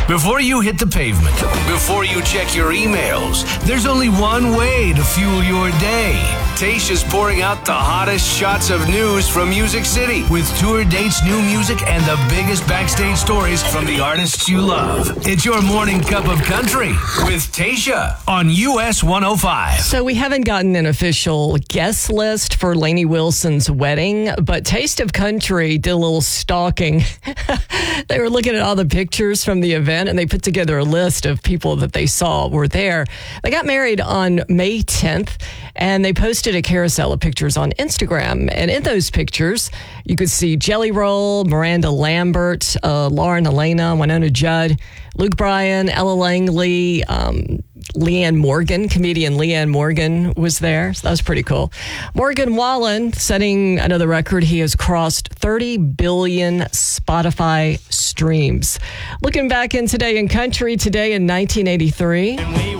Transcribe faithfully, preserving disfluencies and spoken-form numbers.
Before you hit the pavement, before you check your emails, there's only one way to fuel your day. Tayshia's pouring out the hottest shots of news from Music City with tour dates, new music, and the biggest backstage stories from the artists you love. It's your morning cup of country with Tayshia on U S one oh five. So we haven't gotten an official guest list for Lainey Wilson's wedding, but Taste of Country did a little stalking. They were looking at all the pictures from the event, and they put together a list of people that they saw were there. They got married on May tenth, and they posted a carousel of pictures on Instagram. And in those pictures, you could see Jelly Roll, Miranda Lambert, uh, Lauren Elena, Winona Judd, Luke Bryan, Ella Langley, um, Leanne Morgan, comedian Leanne Morgan was there. So that was pretty cool. Morgan Wallen setting another record. He has crossed thirty billion Spotify streams. Looking back in Today in Country, today in nineteen eighty-three.